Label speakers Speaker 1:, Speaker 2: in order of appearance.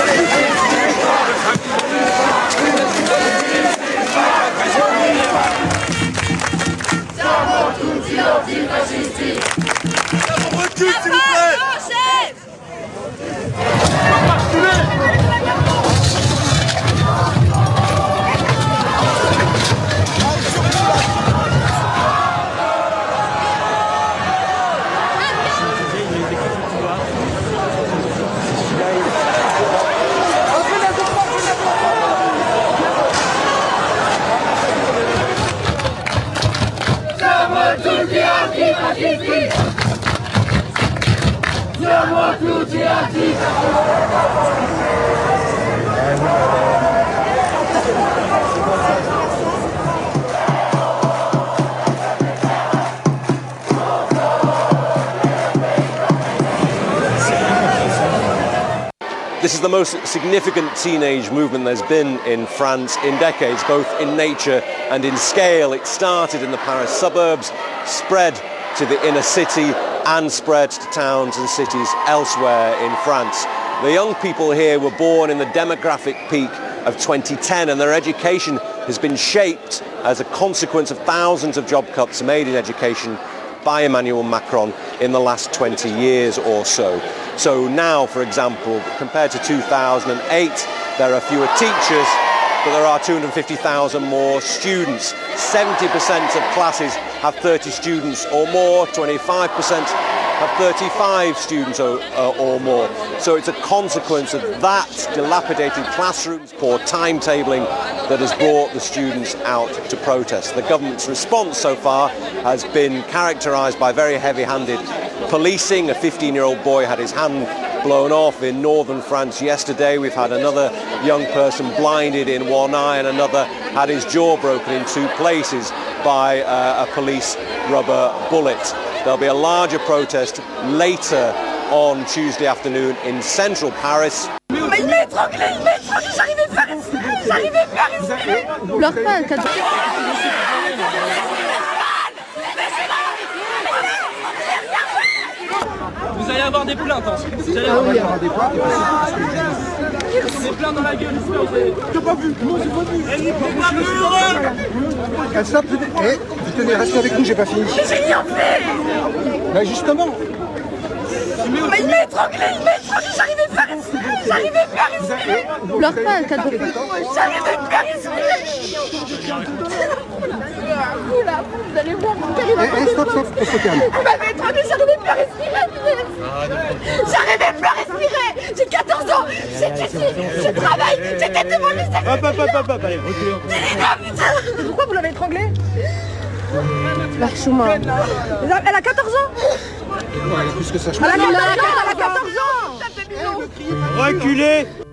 Speaker 1: This is the most significant teenage movement there's been in France in decades, both in nature and in scale. It started in the Paris suburbs, spread to the inner city and spread to towns and cities elsewhere in France. The young people here were born in the demographic peak of 2010, and their education has been shaped as a consequence of thousands of job cuts made in education by Emmanuel Macron in the last 20 years or so. So now, for example, compared to 2008, there are fewer teachers, but there are 250,000 more students. 70% of classes have 30 students or more, 25% have 35 students or more. So it's a consequence of that dilapidated classrooms, poor timetabling, that has brought the students out to protest. The government's response so far has been characterised by very heavy-handed policing. A 15-year-old boy had his hand blown off in northern France yesterday. We've had another young person blinded in one eye, and another had his jaw broken in two places by a police rubber bullet. There'll be a larger protest later on Tuesday afternoon in central Paris.
Speaker 2: Il m'a étranglé, j'arrivais pas à respirer. Pleure pas,
Speaker 3: Vous allez avoir des plaintes, hein. Vous allez avoir des plaintes. Des plaintes dans la gueule. T'as pas vu? Non, j'ai pas vu. Elle n'est pas
Speaker 4: Stop, vous tenez, restez avec nous, j'ai pas fini.
Speaker 2: Mais j'ai rien fait.
Speaker 4: Bah justement.
Speaker 2: Mais il m'a étranglé, j'arrivais pas à respirer.
Speaker 5: Pleure pas,
Speaker 2: J'arrivais pas à respirer. Vous allez voir,
Speaker 4: Stop, on se calme.
Speaker 2: vous m'avez étranglé, j'arrivais plus à respirer. J'arrivais plus à respirer. J'ai 14 ans, je travaille, j'étais devant le lycée.
Speaker 3: allez, reculez.
Speaker 2: Pourquoi vous l'avez étranglé?
Speaker 5: Largement.
Speaker 2: Elle a 14 ans.
Speaker 4: Elle est plus que ça, je
Speaker 2: Elle a 14 ans.
Speaker 3: Reculez.